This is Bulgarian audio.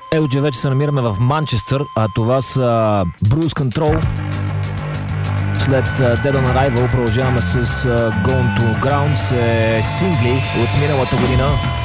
Ето, че вече се намираме в Манчестър, а това са Bruise Control. След Dead on Arrival продължаваме с Gone to Grounds, сингли от миналата година.